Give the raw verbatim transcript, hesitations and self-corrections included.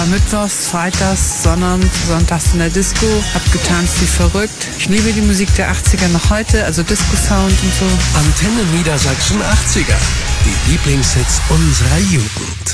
Mittwochs, Freitags, Sonnabends, Sonntags in der Disco, hab getanzt wie verrückt. Ich liebe die Musik der achtziger noch heute, also Disco-Sound und so. Antenne Niedersachsen achtziger, die Lieblingshits unserer Jugend.